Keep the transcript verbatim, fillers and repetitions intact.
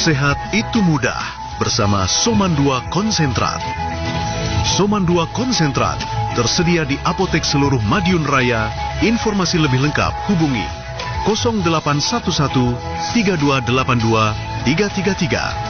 Sehat itu mudah bersama Soman dua Konsentrat. Soman dua Konsentrat tersedia di apotek seluruh Madiun Raya. Informasi lebih lengkap hubungi nol delapan satu satu tiga dua delapan dua tiga tiga tiga.